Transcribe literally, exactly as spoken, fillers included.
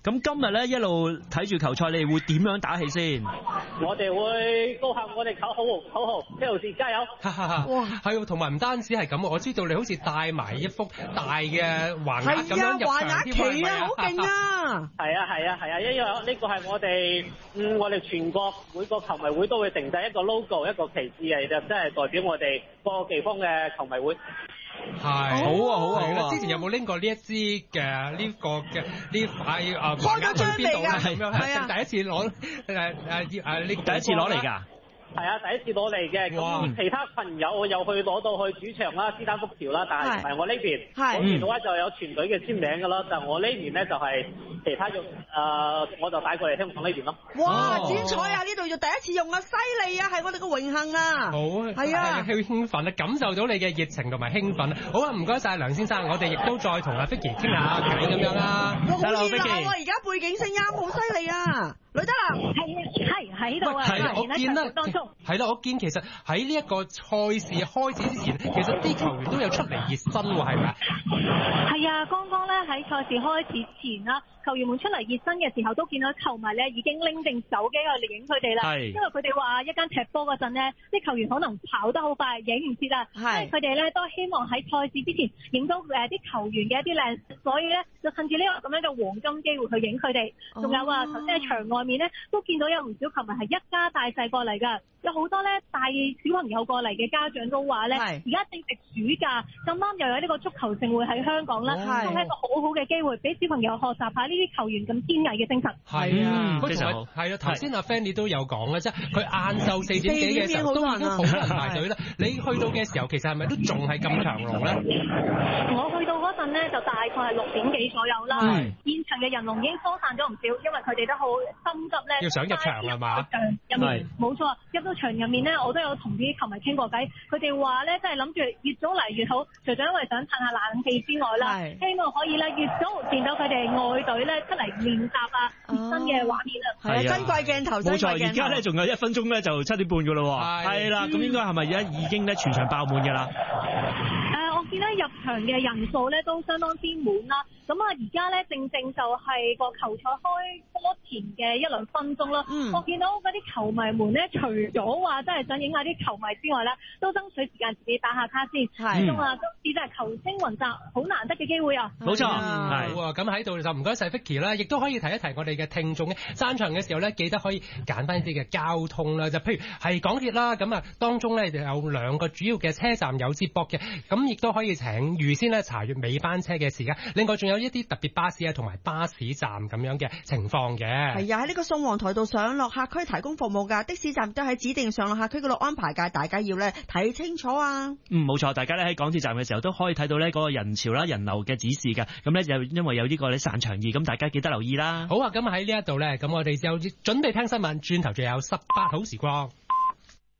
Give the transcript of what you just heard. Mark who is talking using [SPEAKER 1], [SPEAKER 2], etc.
[SPEAKER 1] 咁今日咧一路睇住球賽，你哋會點樣打氣先？
[SPEAKER 2] 我哋會高喊我哋口號，口號，車路士加油！
[SPEAKER 3] 哇，係喎，同埋唔單止係咁，我知道你好似帶埋一幅大嘅橫額咁樣入場添啊！
[SPEAKER 4] 旗啊，好勁啊！
[SPEAKER 2] 係啊係啊係啊，因為呢個係我哋嗯我哋全國每個球迷會都會定製一個 logo 一個旗幟嚟，就真係代表我哋各個地方嘅球迷會。
[SPEAKER 3] 係，
[SPEAKER 1] 好啊好啊好啊！
[SPEAKER 3] 之前有冇拎過呢一支嘅呢個嘅呢塊啊
[SPEAKER 4] 開咗張嚟㗎？
[SPEAKER 3] 咁樣係第一次攞誒誒誒呢第一
[SPEAKER 1] 次攞嚟㗎。
[SPEAKER 2] 係啊，第一次攞嚟嘅。咁其他朋友我又去攞到去主場啦，斯丹福橋啦，但係唔係我呢邊。係。嗰邊嘅話就有全隊嘅簽名㗎啦，但我呢邊咧就係其他用誒、呃，我就帶過嚟香港呢邊咯。
[SPEAKER 4] 哇！剪彩啊！呢度要第一次用啊，犀利啊，係我哋嘅榮幸啊！
[SPEAKER 3] 好，
[SPEAKER 4] 係啊，
[SPEAKER 3] 好興奮啊，感受到你嘅熱情同埋興奮。好啊，唔該晒梁先生，我哋亦都再同阿 Vicky 傾下偈咁樣啦。
[SPEAKER 4] 好熱鬧啊！而家背景聲音好犀利啊！呂德林
[SPEAKER 5] 係係喺度啊！
[SPEAKER 3] 係我見啦，係啦，我見其實喺呢一個賽事開始之前，其實啲球員都有出嚟熱身喎，係咪？
[SPEAKER 5] 係啊，剛剛咧喺賽事開始前啦，球員們出嚟熱身嘅時候，都見到球迷咧已經拎定手機去嚟影佢哋啦。因為佢哋話一間踢波嗰陣咧，啲球員可能跑得好快，影唔切啦。係，佢哋咧都希望喺賽事之前影到誒啲球員嘅一啲靚，所以咧就趁住呢個咁樣嘅黃金機會去影佢哋。仲有啊，頭先喺場外面咧都見到有唔少球迷係一家大細過嚟㗎，有好多咧帶小朋友過嚟嘅家長都話咧，而家正值暑假，咁啱又有呢個足球盛會喺香港啦，都係一個好好嘅機會，俾小朋友學習下呢啲球員咁堅毅嘅精神。係
[SPEAKER 3] 啊，非常好。係啊，頭先阿 Fanny 都有講啦，即係佢晏晝四點幾嘅時候都已經好多人排隊啦。你去到嘅時候，其實係咪都仲係咁長龍咧？
[SPEAKER 5] 我去到嗰陣咧，就大概係六點幾左右啦。現場嘅人龍已經疏散咗唔少，因為佢哋都好心急咧，
[SPEAKER 3] 要想入場係嘛？
[SPEAKER 5] 入面冇錯，入到場入面咧，我都有同啲球迷傾過偈，佢哋話咧，真係諗住越早嚟越好，除咗因為想嘆下冷氣之外啦，希望可以咧越早見到佢哋愛隊咧出嚟練習啊，熱身嘅畫面啊。
[SPEAKER 4] 係啊，珍貴鏡頭，
[SPEAKER 1] 冇錯，而家咧仲有一分鐘咧就七點半噶咯喎。係啦，咁應該係咪而家已經咧全場爆滿㗎啦？
[SPEAKER 5] 誒，我見咧入場嘅人數咧都相當之滿啦。咁啊，而家咧正正就係個球賽開波前嘅一兩分鐘啦。嗯、我見到嗰啲球迷們咧，除咗話真係想影下啲球迷之外咧，都爭取時間自己打下卡先。係，始終啊，今次真係球星雲集，好難得嘅機會啊！
[SPEAKER 1] 冇錯，係
[SPEAKER 3] 好啊！咁喺度就唔該晒 Vicky 啦，亦都可以提一提我哋嘅聽眾嘅散場嘅時候咧，記得可以揀翻一啲嘅交通啦，就譬如係港鐵啦，咁啊當中咧有兩個主要嘅車站有接駁嘅，咁亦都可以請預先咧查閱尾班車嘅時間。另外仲有一啲特別巴士啊，同埋巴士站咁樣嘅情況嘅。
[SPEAKER 4] 係啊，喺呢個宋皇台道上落客區提供服務㗎，的士站都喺指定上落客區嗰度安排㗎，大家要咧睇清楚啊。
[SPEAKER 1] 嗯，冇錯，大家咧喺港鐵站嘅時候都可以睇到呢嗰個人潮啦、人流嘅指示㗎。咁咧就因為有呢個咧散場易，咁大家記得留意啦。
[SPEAKER 3] 好啊，咁喺呢一度咧，咁我哋就準備聽新聞，轉頭仲有十八好時光。